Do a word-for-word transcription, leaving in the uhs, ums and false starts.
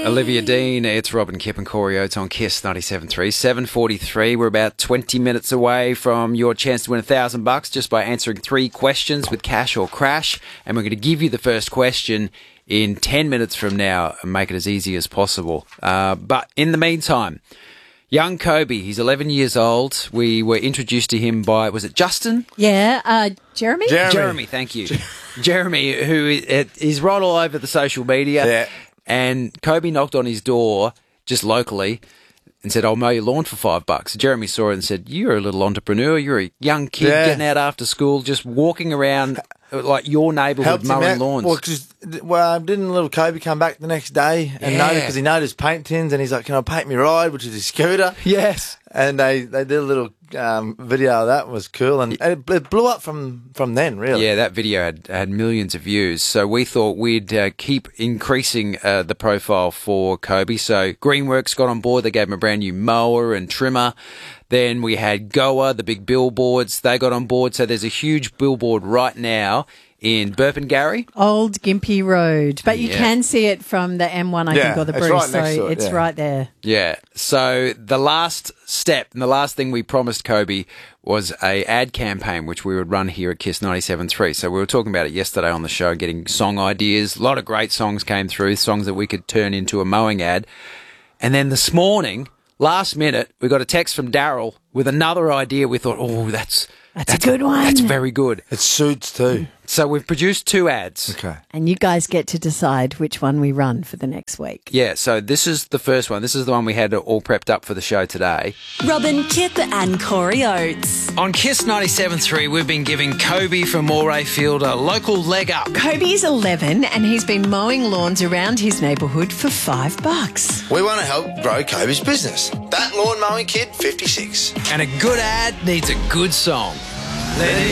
Olivia Dean, it's Robin Kip and Corey Oates on Kiss ninety-seven point three. seven forty-three. We're about twenty minutes away from your chance to win a thousand bucks just by answering three questions with cash or crash. And we're going to give you the first question in ten minutes from now and make it as easy as possible. Uh, but in the meantime, young Kobe, he's eleven years old. We were introduced to him by, was it Justin? Yeah, uh, Jeremy? Jeremy. Jeremy, thank you. Jeremy, who is right all over the social media. Yeah. And Kobe knocked on his door just locally and said, I'll mow your lawn for five bucks. Jeremy saw it and said, you're a little entrepreneur. You're a young kid Yeah. getting out after school, just walking around like your neighbourhood Helped him mowing out. lawns. Well, 'cause, well, didn't little Kobe come back the next day and Yeah. noticed, because he noticed paint tins and he's like, can I paint me ride, which is his scooter? Yes. And they, they did a little um, video of that. It was cool. And it, it blew up from, from then, really. Yeah, that video had, had millions of views. So we thought we'd uh, keep increasing uh, the profile for Kobe. So Greenworks got on board. They gave him a brand new mower and trimmer. Then we had Goa, the big billboards. They got on board. So there's a huge billboard right now in Burpengary. Old Gympie Road. But you Yeah. can see it from the M one, I Yeah, think, or the it's Bruce. right next so to it, it's yeah. right there. Yeah. So the last step and the last thing we promised Kobe was a ad campaign which we would run here at Kiss ninety-seven point three. So we were talking about it yesterday on the show, getting song ideas. A lot of great songs came through, songs that we could turn into a mowing ad. And then this morning, last minute, we got a text from Daryl with another idea. We thought, oh, that's That's, a good one. That's very good. It suits too. So we've produced two ads. Okay. And you guys get to decide which one we run for the next week. Yeah, so this is the first one. This is the one we had all prepped up for the show today. Robin Kip and Corey Oates. On Kiss ninety-seven point three, we've been giving Kobe from Morayfield a local leg up. Kobe is eleven and he's been mowing lawns around his neighbourhood for five bucks. We want to help grow Kobe's business. That lawn mowing kid, fifty-six. And a good ad needs a good song. Let it